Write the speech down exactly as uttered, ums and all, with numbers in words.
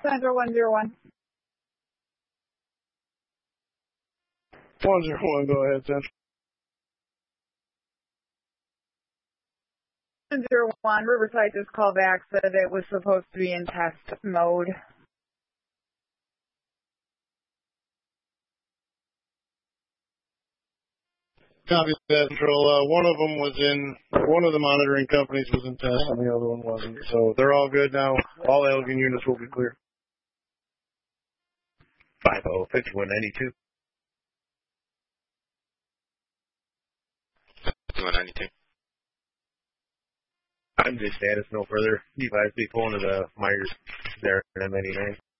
Central one zero one. one zero one, go ahead, Central. one zero one, Riverside just called back, said it was supposed to be in test mode. Copy that, Central. Uh, one of them was in, one of the monitoring companies was in test and the other one wasn't. So they're all good now. All Elgin units will be clear. five oh, fifty-one ninety-two. fifty-one ninety-two. I'm just status, no further. D five be pulling to the Myers there in M eighty-nine.